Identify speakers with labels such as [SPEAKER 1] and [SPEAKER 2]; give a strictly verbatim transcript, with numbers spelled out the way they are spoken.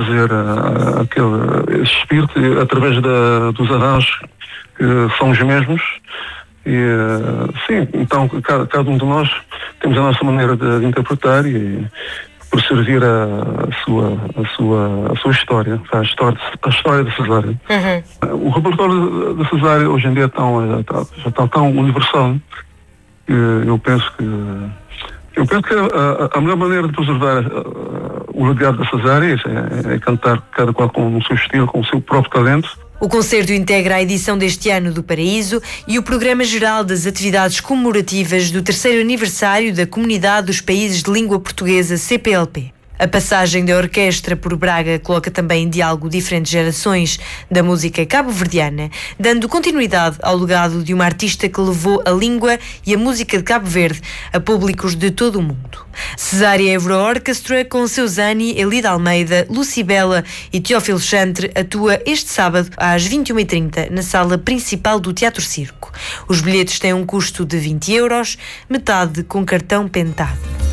[SPEAKER 1] trazer uh, aquele esse espírito através da, dos arranjos que são os mesmos. E, uh, sim, então cada, cada um de nós temos a nossa maneira de, de interpretar e por servir a, a, sua, a, sua, a sua história, a história, a história da Cesária. Uhum. O repertório da Cesária hoje em dia é tão, já está tão universal que eu penso que eu penso que a, a melhor maneira de preservar uh, o legado da Cesária é, isso, é, é cantar cada qual com o seu estilo, com o seu próprio talento.
[SPEAKER 2] O concerto integra a edição deste ano do Paraíso e o programa geral das atividades comemorativas do terceiro aniversário da Comunidade dos Países de Língua Portuguesa, C P L P. A passagem da orquestra por Braga coloca também em diálogo diferentes gerações da música cabo-verdiana, dando continuidade ao legado de uma artista que levou a língua e a música de Cabo Verde a públicos de todo o mundo. Cesária Évora Orchestra, com Seusani, Elida Almeida, Lucibela e Teófilo Chantre, atua este sábado às vinte e uma e trinta na sala principal do Teatro Circo. Os bilhetes têm um custo de vinte euros, metade com cartão Pentado.